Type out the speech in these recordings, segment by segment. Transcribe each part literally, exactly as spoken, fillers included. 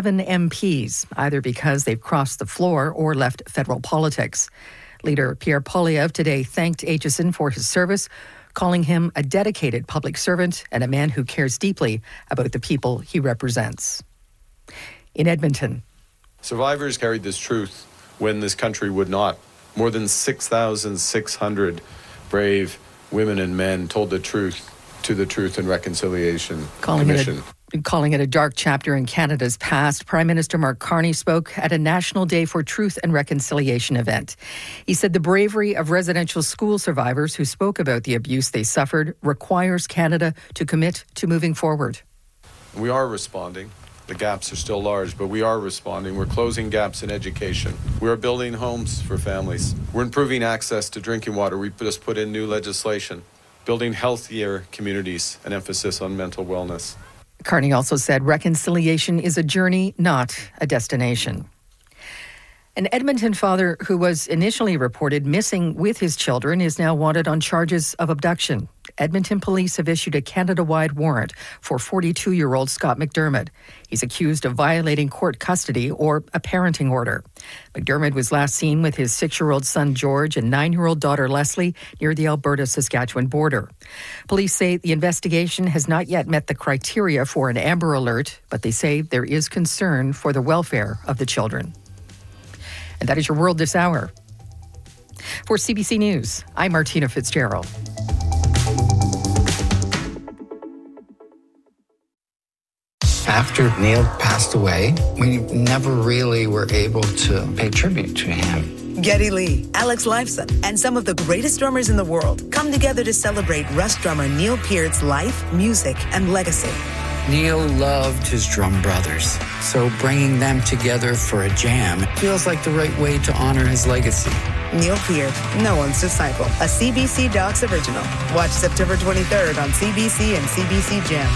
seven M Ps, either because they've crossed the floor or left federal politics. Leader Pierre Poilievre today thanked Aitchison for his service, calling him a dedicated public servant and a man who cares deeply about the people he represents. In Edmonton, survivors carried this truth when this country would not. More than six thousand six hundred brave women and men told the truth to the Truth and Reconciliation calling Commission. It a, calling it a dark chapter in Canada's past, Prime Minister Mark Carney spoke at a National Day for Truth and Reconciliation event. He said the bravery of residential school survivors who spoke about the abuse they suffered requires Canada to commit to moving forward. We are responding. The gaps are still large, but we are responding. We're closing gaps in education. We are building homes for families. We're improving access to drinking water. We just put in new legislation, building healthier communities, an emphasis on mental wellness. Carney also said reconciliation is a journey, not a destination. An Edmonton father who was initially reported missing with his children is now wanted on charges of abduction. Edmonton police have issued a Canada-wide warrant for forty-two-year-old Scott McDermott. He's accused of violating court custody or a parenting order. McDermott was last seen with his six-year-old son George and nine-year-old daughter Leslie near the Alberta-Saskatchewan border. Police say the investigation has not yet met the criteria for an Amber Alert, but they say there is concern for the welfare of the children. And that is your world this hour. For C B C News, I'm Martina Fitzgerald. After Neil passed away, we never really were able to pay tribute to him. Geddy Lee, Alex Lifeson, and some of the greatest drummers in the world come together to celebrate Rush drummer Neil Peart's life, music, and legacy. Neil loved his drum brothers, so bringing them together for a jam feels like the right way to honor his legacy. Neil Peart, No One's Disciple, a C B C Docs original. Watch September twenty-third on C B C and C B C Gem.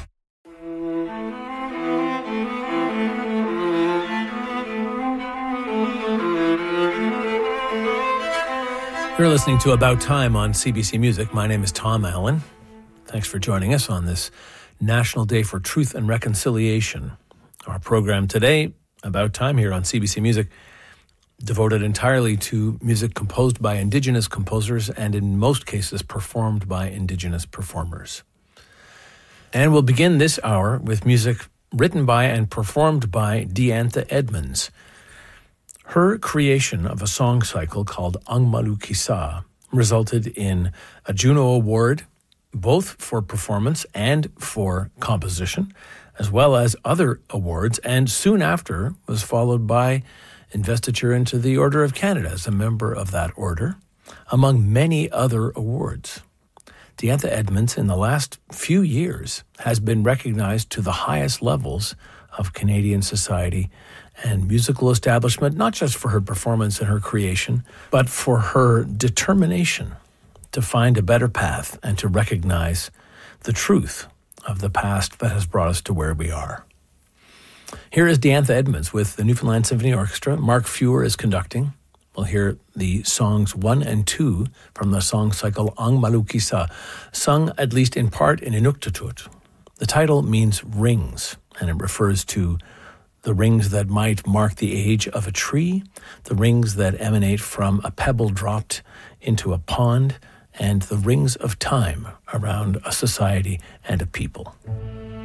You're listening to About Time on C B C Music. My name is Tom Allen. Thanks for joining us on this National Day for Truth and Reconciliation. Our program today, About Time, here on C B C Music, devoted entirely to music composed by Indigenous composers and in most cases performed by Indigenous performers. And we'll begin this hour with music written by and performed by Diantha Edmonds. Her creation of a song cycle called Ang Malukisa resulted in a Juno Award, both for performance and for composition, as well as other awards, and soon after was followed by investiture into the Order of Canada as a member of that order, among many other awards. Diantha Edmonds, in the last few years, has been recognized to the highest levels of Canadian society and musical establishment, not just for her performance and her creation, but for her determination to find a better path and to recognize the truth of the past that has brought us to where we are. Here is Diantha Edmonds with the Newfoundland Symphony Orchestra. Mark Feuer is conducting. We'll hear the songs one and two from the song cycle Ang Malukisa, sung at least in part in Inuktitut. The title means rings, and it refers to the rings that might mark the age of a tree, the rings that emanate from a pebble dropped into a pond, and the rings of time around a society and a people.